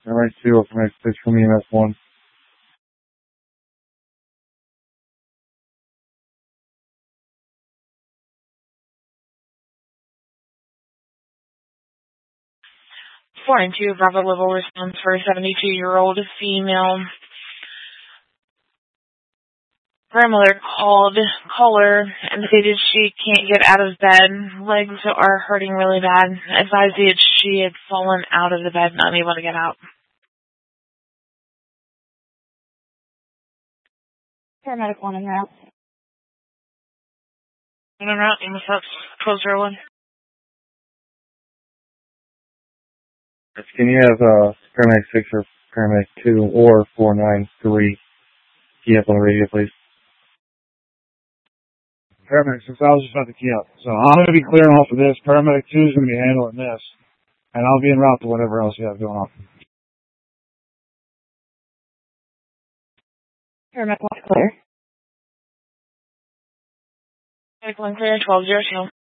Paramedic 2 or Paramedic 6 from EMS 1. Flying to Bravo level response for a 72-year-old female. Grandmother called. Caller indicated she can't get out of bed. Legs are hurting really bad. Advised that she had fallen out of the bed, not able to get out. Paramedic 1 en route. En route, EMS 1201. Can you have Paramedic 6 or Paramedic 2 or 493 key up on the radio, please? Paramedic 6, I was just about to key up. So I'm going to be clearing off of this. Paramedic 2 is going to be handling this. And I'll be en route to whatever else you have going on. Paramedic 1 clear. Paramedic 1 clear, 1202.